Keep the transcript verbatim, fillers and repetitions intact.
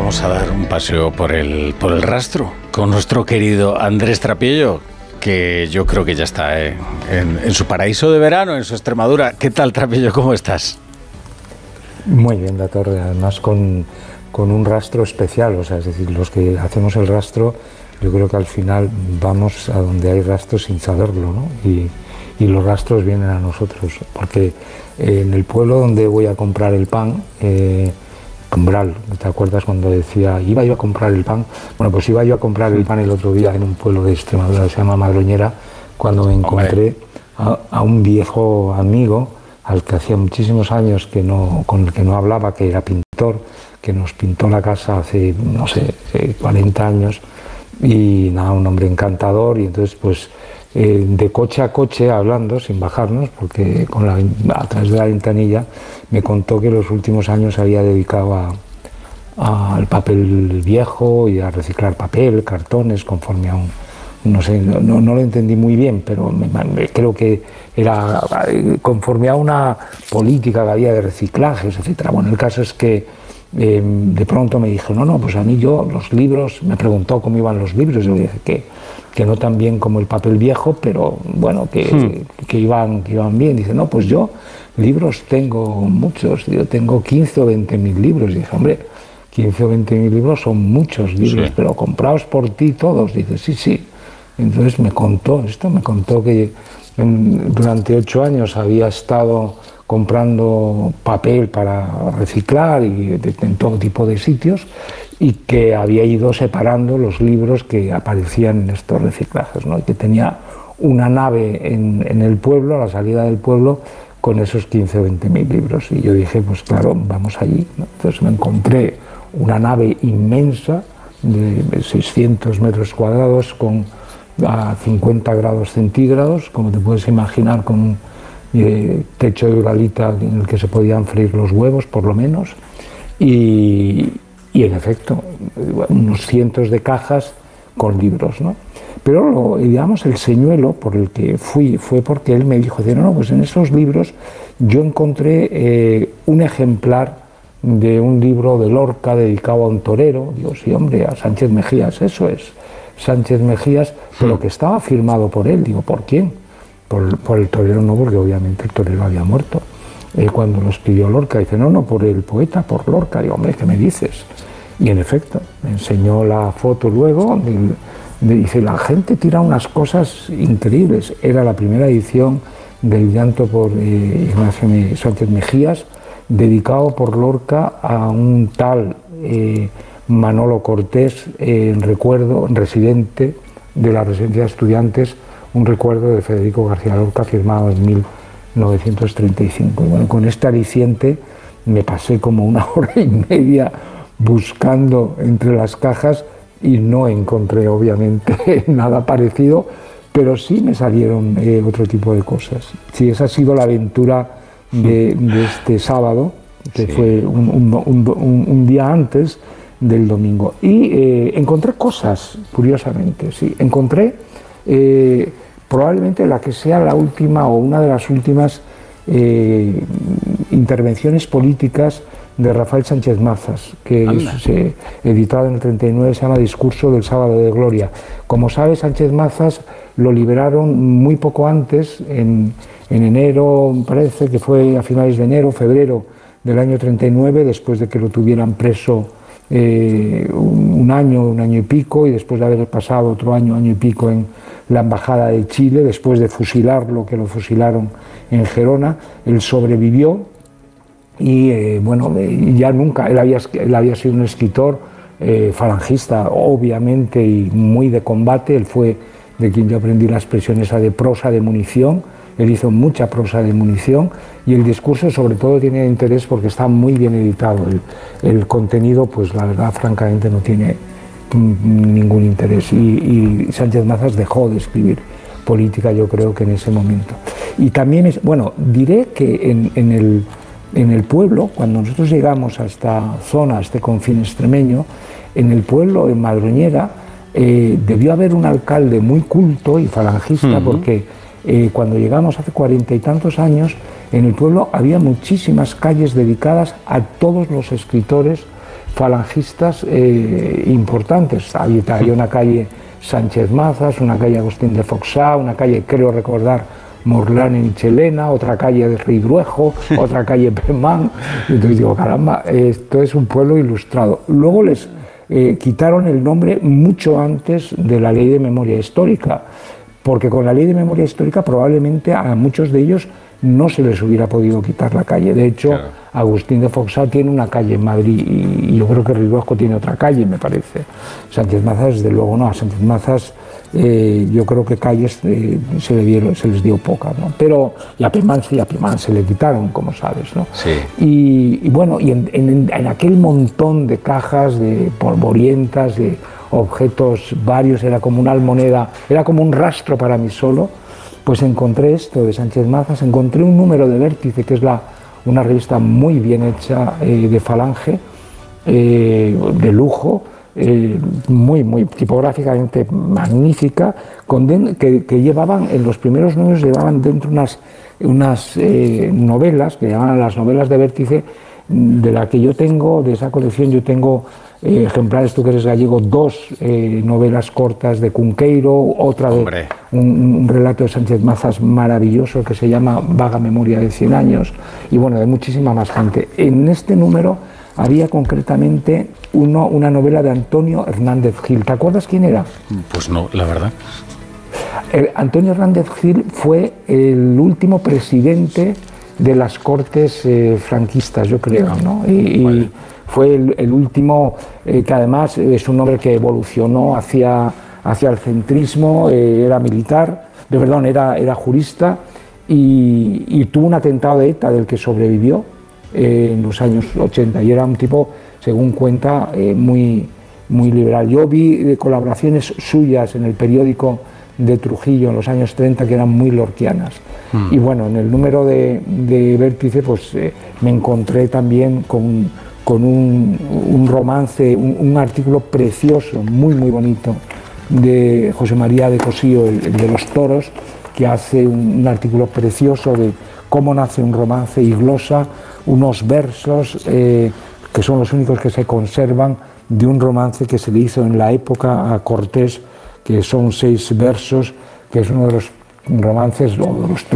vamos a dar un paseo por el, por el rastro con nuestro querido Andrés Trappiello, que yo creo que ya está eh, en, en su paraíso de verano, en su Extremadura. ¿Qué tal, Trappiello? ¿Cómo estás? Muy bien, La Torre, además con, con un rastro especial, o sea, es decir, los que hacemos el rastro, yo creo que al final vamos a donde hay rastros sin saberlo, ¿no? Y, y los rastros vienen a nosotros, porque en el pueblo donde voy a comprar el pan, eh, Umbral, ¿te acuerdas cuando decía, iba yo a comprar el pan? Bueno, pues iba yo a comprar el pan el otro día en un pueblo de Extremadura que se llama Madroñera, cuando me encontré a, a un viejo amigo al que hacía muchísimos años que no, con el que no hablaba, que era pintor, que nos pintó la casa hace, no sé, cuarenta años, y nada, un hombre encantador, y entonces pues eh, de coche a coche hablando, sin bajarnos, porque con la, a través de la ventanilla me contó que los últimos años se había dedicado a, a, al papel viejo y a reciclar papel, cartones, conforme a un, no sé, no, no lo entendí muy bien, pero me, me, creo que era conforme a una política que había de reciclajes, etcétera. Bueno, el caso es que eh, de pronto me dijo, no, no, pues a mí yo los libros, me preguntó cómo iban los libros, yo le dije que, que no tan bien como el papel viejo, pero bueno, que, hmm. que, iban, que iban bien. Dice, no, pues yo libros tengo muchos, yo tengo quince o veinte mil libros. Y dije, hombre, quince o veinte mil libros son muchos libros, sí, pero comprados por ti todos. Dice, sí, sí. Entonces me contó esto, me contó que durante ocho años había estado comprando papel para reciclar y en todo tipo de sitios, y que había ido separando los libros que aparecían en estos reciclajes, ¿no? Y que tenía una nave en, en el pueblo, a la salida del pueblo, con esos quince o veinte mil libros. Y yo dije, pues claro, vamos allí, ¿no? Entonces me encontré una nave inmensa de seiscientos metros cuadrados con a cincuenta grados centígrados, como te puedes imaginar, con un eh, techo de uralita en el que se podían freír los huevos, por lo menos, y, y en efecto, unos cientos de cajas con libros, ¿no? Pero, lo, digamos, el señuelo por el que fui fue porque él me dijo, no, no, pues en esos libros yo encontré eh, un ejemplar de un libro de Lorca dedicado a un torero. Digo, sí, hombre, a Sánchez Mejías, eso es. Sánchez Mejías, pero que estaba firmado por él. Digo, ¿por quién? Por, por el torero no, porque obviamente el torero había muerto eh, cuando lo escribió Lorca. Dice, no, no, por el poeta, por Lorca. Digo, hombre, ¿qué me dices? Y en efecto, me enseñó la foto luego, de, de, dice, la gente tira unas cosas increíbles. Era la primera edición del llanto por eh, Ignacio Sánchez Mejías, dedicado por Lorca a un tal eh, Manolo Cortés, eh, en recuerdo, residente de la residencia de estudiantes, un recuerdo de Federico García Lorca firmado en mil novecientos treinta y cinco. Y bueno, con este aliciente me pasé como una hora y media buscando entre las cajas y no encontré obviamente nada parecido, pero sí me salieron eh, otro tipo de cosas. Sí, esa ha sido la aventura de, de este sábado, que sí. fue un, un, un, un día antes del domingo, y eh, encontré cosas, curiosamente, sí, encontré eh, probablemente la que sea la última o una de las últimas eh, intervenciones políticas de Rafael Sánchez Mazas, que es eh, editado en el treinta y nueve, se llama Discurso del Sábado de Gloria. Como sabes, Sánchez Mazas lo liberaron muy poco antes, en, en enero, me parece que fue a finales de enero, febrero del año treinta y nueve, después de que lo tuvieran preso Eh, un, un año, un año y pico, y después de haber pasado otro año, año y pico en la Embajada de Chile, después de fusilarlo, que lo fusilaron en Gerona, él sobrevivió y eh, bueno, eh, ya nunca, él había, él había sido un escritor eh, falangista, obviamente, y muy de combate. Él fue de quien yo aprendí la expresión esa de prosa de munición. Él hizo mucha prosa de munición, y el discurso sobre todo tiene interés porque está muy bien editado. El, el contenido, pues la verdad, francamente no tiene ningún interés, y, y Sánchez Mazas dejó de escribir política, yo creo que en ese momento. Y también, es, bueno, diré que en, en, el, en el pueblo, cuando nosotros llegamos a esta zona, a este confín extremeño, en el pueblo, en Madroñera, eh, debió haber un alcalde muy culto y falangista, uh-huh. porque Eh, cuando llegamos hace cuarenta y tantos años, en el pueblo había muchísimas calles dedicadas a todos los escritores falangistas eh, importantes. Había, había una calle Sánchez Mazas, una calle Agustín de Foxá, una calle, creo recordar, Morlán en Chelena, otra calle de Ridruejo, otra calle Pemán. Entonces digo, caramba, esto es un pueblo ilustrado. Luego les eh, quitaron el nombre mucho antes de la Ley de Memoria Histórica, porque con la Ley de Memoria Histórica probablemente a muchos de ellos no se les hubiera podido quitar la calle. De hecho, claro, Agustín de Foxá tiene una calle en Madrid y yo creo que Ridruejo tiene otra calle, me parece. Sánchez Mazas, desde luego, no. A Sánchez Mazas eh, yo creo que calles eh, se, le dieron, se les dio pocas, ¿no? Pero y a Pemán, sí, a Pemán se le quitaron, como sabes, ¿no? Sí. Y, y bueno, y en, en, en aquel montón de cajas, de polvorientas, de objetos varios, era como una almoneda, era como un rastro para mí solo, pues encontré esto de Sánchez Mazas, encontré un número de Vértice, que es la, una revista muy bien hecha eh, de Falange, eh, de lujo, eh, muy, muy tipográficamente magnífica, con den, que, que llevaban, en los primeros números llevaban dentro unas, unas eh, novelas, que llamaban las novelas de Vértice, de la que yo tengo, de esa colección yo tengo eh, ejemplares, tú que eres gallego, dos eh, novelas cortas de Cunqueiro, otra de un, un relato de Sánchez Mazas maravilloso que se llama Vaga Memoria de cien años, y bueno, de muchísima más gente. En este número había concretamente uno, una novela de Antonio Hernández Gil. ¿Te acuerdas quién era? Pues no, la verdad. El, Antonio Hernández Gil fue el último presidente de las Cortes eh, franquistas, yo creo, ¿no? Y, vale. y fue el, el último, eh, que además es un hombre que evolucionó hacia, hacia el centrismo, eh, era militar, de perdón, era, era jurista, y, y tuvo un atentado de ETA del que sobrevivió eh, en los años ochenta, y era un tipo, según cuenta, eh, muy, muy liberal. Yo vi eh, colaboraciones suyas en el periódico de Trujillo en los años treinta que eran muy lorquianas. Mm. Y bueno, en el número de, de Vértice pues eh, me encontré también con, con un, un romance, un, un artículo precioso, muy muy bonito, de José María de Cosío, el, el de los toros, que hace un, un artículo precioso de cómo nace un romance y glosa unos versos eh, que son los únicos que se conservan de un romance que se le hizo en la época a Cortés, que son seis versos, que es uno de los romances, o de los